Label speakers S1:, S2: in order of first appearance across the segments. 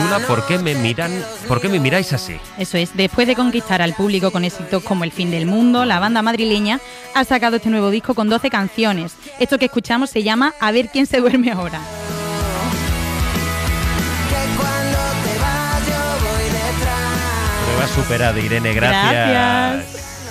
S1: titula ¿Por qué me miráis así?
S2: Eso es, después de conquistar al público con éxitos como El fin del mundo, la banda madrileña ha sacado este nuevo disco con 12 canciones. Esto que escuchamos se llama A ver quién se duerme ahora.
S1: Prueba superada, Irene, gracias.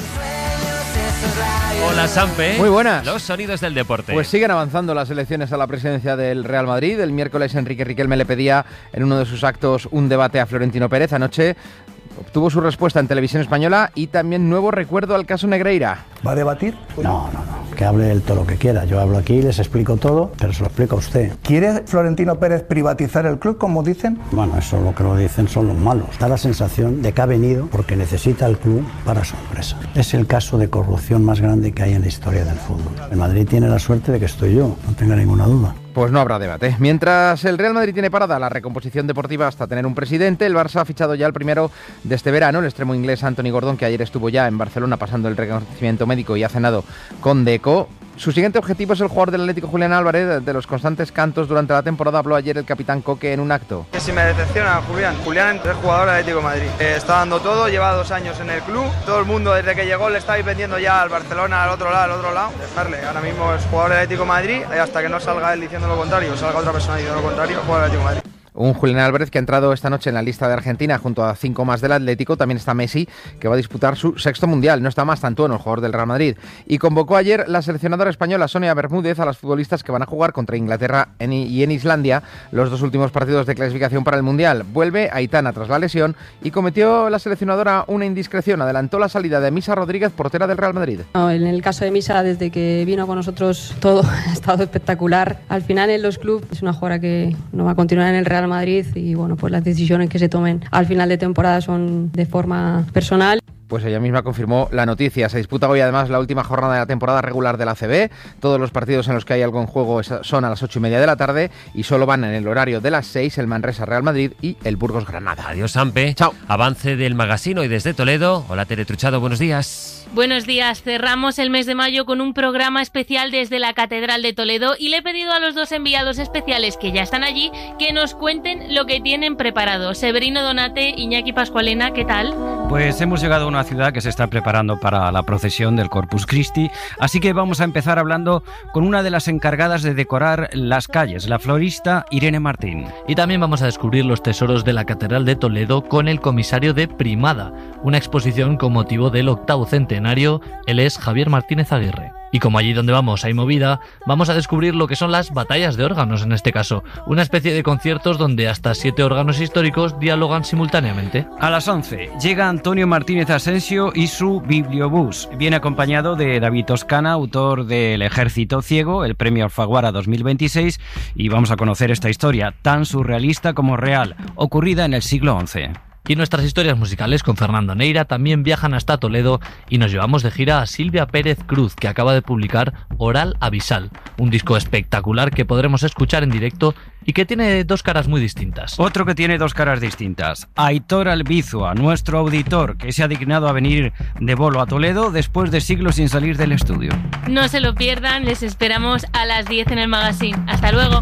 S1: Hola, Sampe.
S3: Muy buenas.
S1: Los sonidos del deporte.
S3: Pues siguen avanzando las elecciones a la presidencia del Real Madrid. El miércoles Enrique Riquelme le pedía en uno de sus actos un debate a Florentino Pérez. Anoche obtuvo su respuesta en Televisión Española y también nuevo recuerdo al caso Negreira.
S4: ¿Va a debatir?
S5: No. Que hable él todo lo que quiera. Yo hablo aquí, les explico todo, pero se lo explico a usted.
S4: ¿Quiere Florentino Pérez privatizar el club, como dicen?
S5: Bueno, eso lo que lo dicen son los malos. Da la sensación de que ha venido porque necesita el club para su empresa. Es el caso de corrupción más grande que hay en la historia del fútbol. El Madrid tiene la suerte de que estoy yo, no tenga ninguna duda.
S3: Pues no habrá debate. Mientras el Real Madrid tiene parada la recomposición deportiva hasta tener un presidente, el Barça ha fichado ya el primero de este verano, el extremo inglés Anthony Gordon, que ayer estuvo ya en Barcelona pasando el reconocimiento médico y ha cenado con Deco. Su siguiente objetivo es el jugador del Atlético Julián Álvarez. De los constantes cantos durante la temporada habló ayer el capitán Coque en un acto.
S6: Que si me decepciona Julián es jugador del Atlético de Madrid. Está dando todo, lleva 2 años en el club. Todo el mundo desde que llegó le está vendiendo ya al Barcelona, al otro lado. Dejarle, ahora mismo es jugador del Atlético de Madrid y hasta que no salga él diciendo lo contrario, o salga otra persona diciendo lo contrario, jugador del Atlético de Madrid.
S3: Un Julián Álvarez que ha entrado esta noche en la lista de Argentina junto a 5 más del Atlético. También está Messi, que va a disputar su 6º mundial. No está Mastantuono, el jugador del Real Madrid. Y convocó ayer la seleccionadora española Sonia Bermúdez a las futbolistas que van a jugar contra Inglaterra y en Islandia los 2 últimos partidos de clasificación para el mundial. Vuelve Aitana tras la lesión y cometió la seleccionadora una indiscreción. Adelantó la salida de Misa Rodríguez, portera del Real Madrid.
S7: No, en el caso de Misa, desde que vino con nosotros todo ha estado espectacular. Al final en los clubes es una jugadora que no va a continuar en el Real Madrid y bueno, pues las decisiones que se tomen al final de temporada son de forma personal.
S3: Pues ella misma confirmó la noticia. Se disputa hoy además la última jornada de la temporada regular de la ACB. Todos los partidos en los que hay algo en juego son a las 8:30 de la tarde y solo van en el horario de las 6 el Manresa Real Madrid y el Burgos Granada.
S1: Adiós, Sampe.
S3: Chao.
S1: Avance del magazine y desde Toledo. Hola, Tere Truchado, buenos días.
S8: Buenos días. Cerramos el mes de mayo con un programa especial desde la Catedral de Toledo y le he pedido a los 2 enviados especiales que ya están allí que nos cuenten lo que tienen preparado. Severino Donate, Iñaki Pascualena, ¿qué tal?
S9: Pues hemos llegado a una ciudad que se está preparando para la procesión del Corpus Christi, así que vamos a empezar hablando con una de las encargadas de decorar las calles, la florista Irene Martín.
S10: Y también vamos a descubrir los tesoros de la Catedral de Toledo con el comisario de Primada, una exposición con motivo del 8º centenario. Él es Javier Martínez Aguirre. Y como allí donde vamos hay movida, vamos a descubrir lo que son las batallas de órganos en este caso, una especie de conciertos donde hasta 7 órganos históricos dialogan simultáneamente.
S9: A las 11 llega Antonio Martínez Asensio y su Bibliobús. Viene acompañado de David Toscana, autor del Ejército Ciego, el premio Alfaguara 2026, y vamos a conocer esta historia tan surrealista como real, ocurrida en el siglo XI.
S10: Y nuestras historias musicales con Fernando Neira también viajan hasta Toledo y nos llevamos de gira a Silvia Pérez Cruz, que acaba de publicar Oral Abisal, un disco espectacular que podremos escuchar en directo y que tiene 2 caras muy distintas.
S9: Otro que tiene 2 caras distintas, Aitor Albizua, nuestro auditor, que se ha dignado a venir de bolo a Toledo después de siglos sin salir del estudio.
S8: No se lo pierdan, les esperamos a las 10 en el magazine. ¡Hasta luego!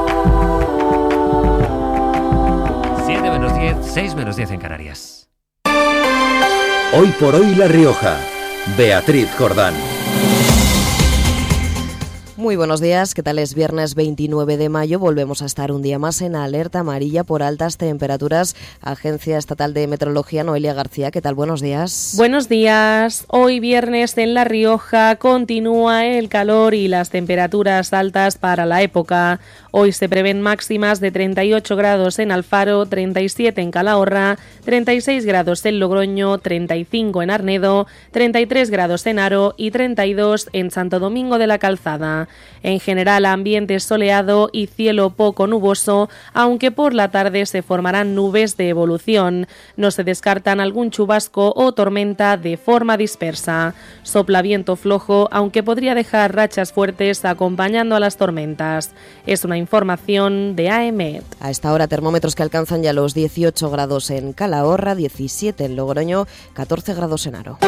S1: 7 menos 10, 6 menos 10 en Canarias.
S11: Hoy por hoy La Rioja. Beatriz Jordán.
S12: Muy buenos días, ¿qué tal? Es viernes 29 de mayo, volvemos a estar un día más en alerta amarilla por altas temperaturas. Agencia Estatal de Meteorología, Noelia García, ¿qué tal? Buenos días.
S13: Buenos días. Hoy viernes en La Rioja continúa el calor y las temperaturas altas para la época. Hoy se prevén máximas de 38 grados en Alfaro, 37 en Calahorra, 36 grados en Logroño, 35 en Arnedo, 33 grados en Haro y 32 en Santo Domingo de la Calzada. En general, ambiente soleado y cielo poco nuboso, aunque por la tarde se formarán nubes de evolución. No se descartan algún chubasco o tormenta de forma dispersa. Sopla viento flojo, aunque podría dejar rachas fuertes acompañando a las tormentas. Es una información de AEMET.
S12: A esta hora, termómetros que alcanzan ya los 18 grados en Calahorra, 17 en Logroño, 14 grados en Haro.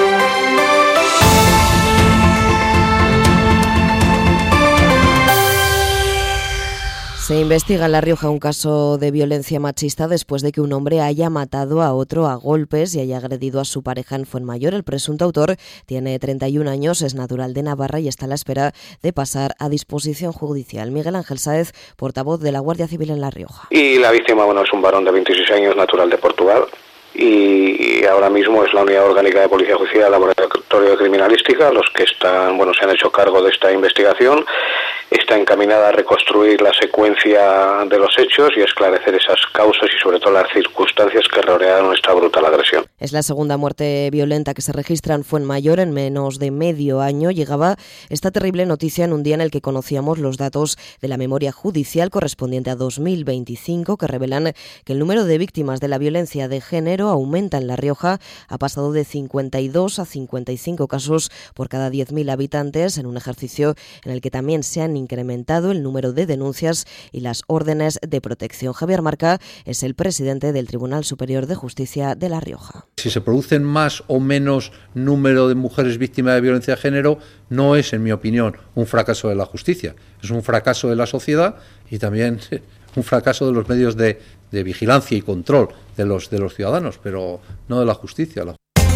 S12: Se investiga en La Rioja un caso de violencia machista después de que un hombre haya matado a otro a golpes y haya agredido a su pareja en Fuenmayor. El presunto autor tiene 31 años, es natural de Navarra y está a la espera de pasar a disposición judicial. Miguel Ángel Sáez, portavoz de la Guardia Civil en La Rioja.
S14: Y la víctima, es un varón de 26 años, natural de Portugal. Y ahora mismo es la Unidad Orgánica de Policía Judicial, Laboratorio de Criminalística, los que están, se han hecho cargo de esta investigación. Está encaminada a reconstruir la secuencia de los hechos y esclarecer esas causas y sobre todo las circunstancias que rodearon esta brutal agresión.
S12: Es la segunda muerte violenta que se registra en Fuenmayor en menos de medio año. Llegaba esta terrible noticia en un día en el que conocíamos los datos de la memoria judicial correspondiente a 2025 que revelan que el número de víctimas de la violencia de género aumenta en La Rioja. Ha pasado de 52 a 55 casos por cada 10.000 habitantes en un ejercicio en el que también se han incrementado el número de denuncias y las órdenes de protección. Javier Marca es el presidente del Tribunal Superior de Justicia de La Rioja.
S15: Si se producen más o menos número de mujeres víctimas de violencia de género, no es, en mi opinión, un fracaso de la justicia, es un fracaso de la sociedad y también un fracaso de los medios de vigilancia y control de los ciudadanos, pero no de la justicia.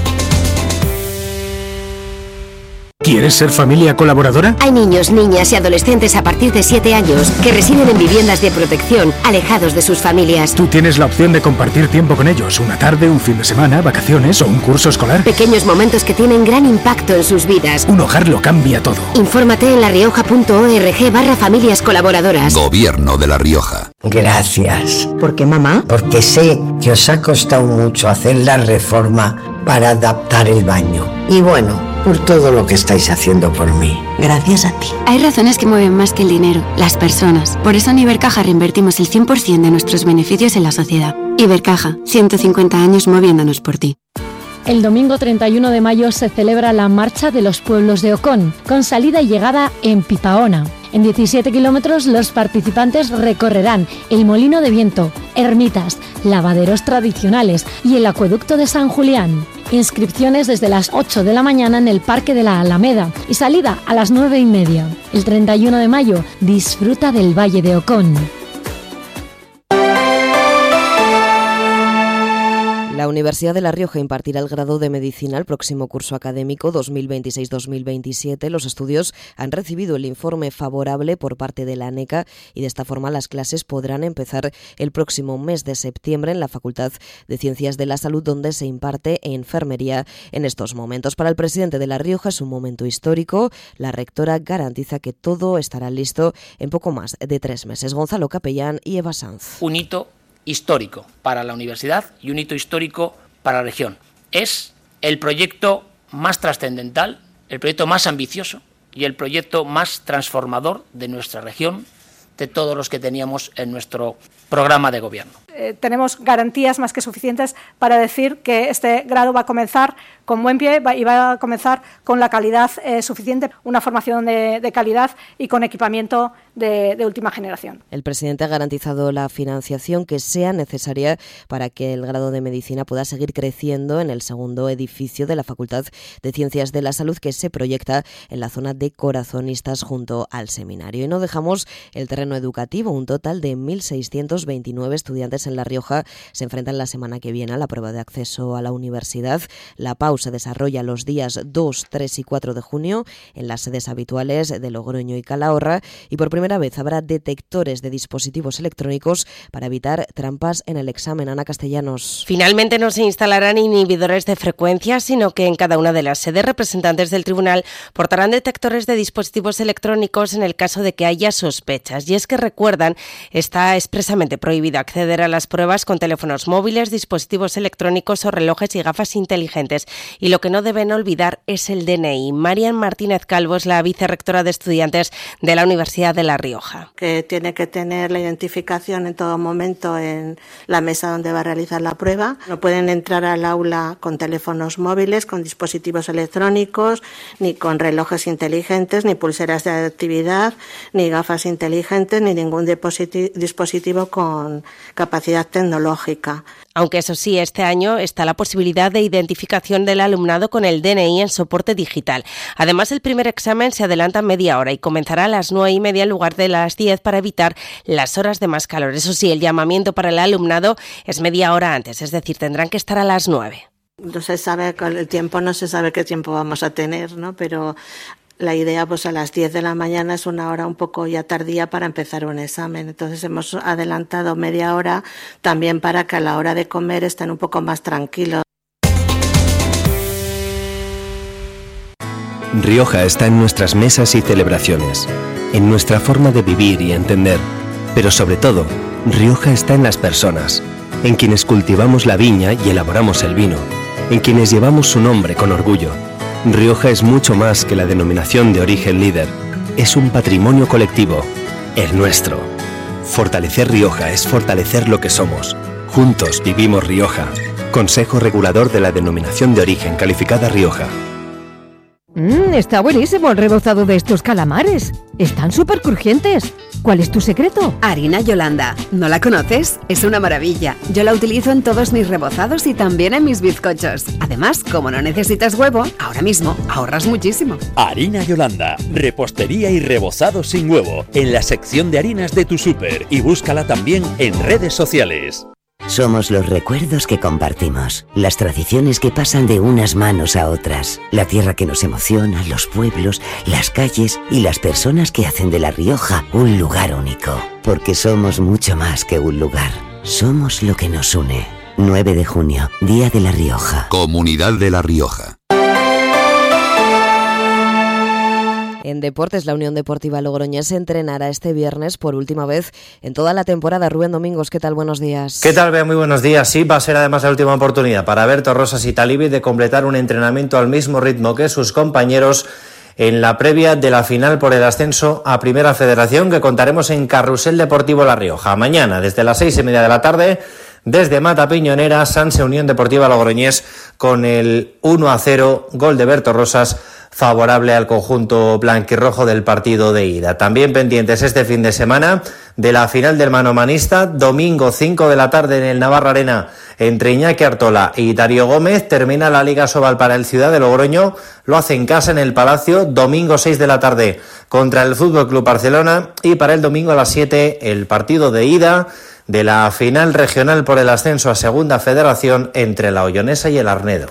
S16: ¿Quieres ser familia colaboradora?
S17: Hay niños, niñas y adolescentes a partir de 7 años que residen en viviendas de protección, alejados de sus familias.
S16: Tú tienes la opción de compartir tiempo con ellos, una tarde, un fin de semana, vacaciones o un curso escolar.
S17: Pequeños momentos que tienen gran impacto en sus vidas.
S16: Un hogar lo cambia todo.
S17: Infórmate en larioja.org/familias colaboradoras.
S11: Gobierno de La Rioja.
S18: Gracias.
S17: ¿Por qué, mamá?
S18: Porque sé que os ha costado mucho hacer la reforma para adaptar el baño. Y bueno, por todo lo que estáis haciendo por mí.
S17: Gracias a ti.
S19: Hay razones que mueven más que el dinero, las personas. Por eso en Ibercaja reinvertimos el 100% de nuestros beneficios en la sociedad. Ibercaja, 150 años moviéndonos por ti.
S20: El domingo 31 de mayo se celebra la Marcha de los Pueblos de Ocón, con salida y llegada en Pipaona. En 17 kilómetros los participantes recorrerán el Molino de Viento, ermitas, lavaderos tradicionales y el Acueducto de San Julián. Inscripciones desde las 8 de la mañana en el Parque de la Alameda y salida a las 9:30. El 31 de mayo disfruta del Valle de Ocón.
S12: La Universidad de La Rioja impartirá el grado de Medicina el próximo curso académico 2026-2027. Los estudios han recibido el informe favorable por parte de la ANECA y de esta forma las clases podrán empezar el próximo mes de septiembre en la Facultad de Ciencias de la Salud, donde se imparte enfermería en estos momentos. Para el presidente de La Rioja es un momento histórico. La rectora garantiza que todo estará listo en poco más de 3 meses. Gonzalo Capellán y Eva Sanz.
S21: Un hito histórico para la universidad y un hito histórico para la región. Es el proyecto más trascendental, el proyecto más ambicioso y el proyecto más transformador de nuestra región, de todos los que teníamos en nuestro programa de gobierno.
S22: Tenemos garantías más que suficientes para decir que este grado va a comenzar con buen pie y va a comenzar con la calidad suficiente, una formación de calidad y con equipamiento de última generación.
S12: El presidente ha garantizado la financiación que sea necesaria para que el grado de Medicina pueda seguir creciendo en el segundo edificio de la Facultad de Ciencias de la Salud, que se proyecta en la zona de Corazonistas junto al seminario. Y no dejamos el terreno educativo. Un total de 1.629 estudiantes en La Rioja se enfrentan la semana que viene a la prueba de acceso a la universidad. La PAU se desarrolla los días 2, 3 y 4 de junio en las sedes habituales de Logroño y Calahorra, y por primera vez habrá detectores de dispositivos electrónicos para evitar trampas en el examen. Ana Castellanos.
S23: Finalmente no se instalarán inhibidores de frecuencia, sino que en cada una de las sedes representantes del tribunal portarán detectores de dispositivos electrónicos en el caso de que haya sospechas. Y es que recuerdan, está expresamente prohibido acceder a las pruebas con teléfonos móviles, dispositivos electrónicos o relojes y gafas inteligentes. Y lo que no deben olvidar es el DNI. Marian Martínez Calvo es la vicerrectora de estudiantes de la Universidad de La Rioja.
S24: Que tiene que tener la identificación en todo momento en la mesa donde va a realizar la prueba. No pueden entrar al aula con teléfonos móviles, con dispositivos electrónicos, ni con relojes inteligentes, ni pulseras de actividad, ni gafas inteligentes. lentes ni ningún dispositivo con capacidad tecnológica.
S23: Aunque eso sí, este año está la posibilidad de identificación del alumnado con el DNI en soporte digital. Además, el primer examen se adelanta media hora y comenzará a las 9:30 en lugar de las 10 para evitar las horas de más calor. Eso sí, el llamamiento para el alumnado es media hora antes, es decir, tendrán que estar a las 9.
S24: No se sabe con el tiempo, no se sabe qué tiempo vamos a tener, ¿no? Pero la idea, pues a las 10 de la mañana es una hora un poco ya tardía para empezar un examen. Entonces hemos adelantado media hora también para que a la hora de comer estén un poco más tranquilos.
S2: Rioja está en nuestras mesas y celebraciones, en nuestra forma de vivir y entender. Pero sobre todo, Rioja está en las personas, en quienes cultivamos la viña y elaboramos el vino, en quienes llevamos su nombre con orgullo. Rioja es mucho más que la denominación de origen líder. Es un patrimonio colectivo, el nuestro. Fortalecer Rioja es fortalecer lo que somos. Juntos vivimos Rioja. Consejo Regulador de la Denominación de Origen Calificada Rioja.
S4: Está buenísimo el rebozado de estos calamares. Están súper crujientes. ¿Cuál es tu secreto?
S5: Harina Yolanda. ¿No la conoces? Es una maravilla. Yo la utilizo en todos mis rebozados y también en mis bizcochos. Además, como no necesitas huevo, ahora mismo ahorras muchísimo.
S6: Harina Yolanda. Repostería y rebozado sin huevo. En la sección de harinas de tu súper. Y búscala también en redes sociales.
S25: Somos los recuerdos que compartimos, las tradiciones que pasan de unas manos a otras, la tierra que nos emociona, los pueblos, las calles y las personas que hacen de La Rioja un lugar único. Porque somos mucho más que un lugar, somos lo que nos une. 9 de junio, Día de La Rioja.
S26: Comunidad de La Rioja.
S12: En deportes, la Unión Deportiva Logroñés entrenará este viernes por última vez en toda la temporada. Rubén Domingos, ¿qué tal? Buenos días.
S27: ¿Qué tal, Bea? Muy buenos días. Sí, va a ser además la última oportunidad para Berto Rosas y Talibi de completar un entrenamiento al mismo ritmo que sus compañeros en la previa de la final por el ascenso a Primera Federación, que contaremos en Carrusel Deportivo La Rioja. Mañana, desde las 6:30 de la tarde, desde Mata Piñonera, Sanse Unión Deportiva Logroñés, con el 1-0, gol de Berto Rosas, favorable al conjunto blanquirrojo del partido de ida. También pendientes este fin de semana de la final del manomanista, domingo 5 de la tarde en el Navarra Arena, entre Iñaki Artola y Darío Gómez. Termina la Liga Sobal para el Ciudad de Logroño, lo hace en casa en el Palacio, domingo 6 de la tarde contra el Fútbol Club Barcelona, y para el domingo a las 7 el partido de ida de la final regional por el ascenso a Segunda Federación entre la Ollonesa y el Arnedo.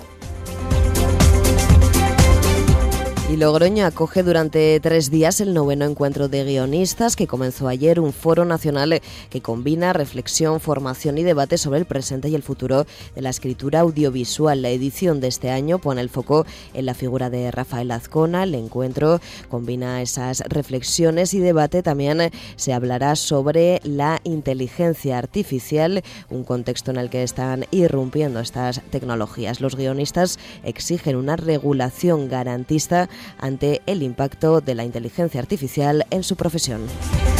S12: Y Logroño acoge durante 3 días el 9º encuentro de guionistas, que comenzó ayer, un foro nacional que combina reflexión, formación y debate sobre el presente y el futuro de la escritura audiovisual. La edición de este año pone el foco en la figura de Rafael Azcona. El encuentro combina esas reflexiones y debate. También se hablará sobre la inteligencia artificial, un contexto en el que están irrumpiendo estas tecnologías. Los guionistas exigen una regulación garantista ante el impacto de la inteligencia artificial en su profesión.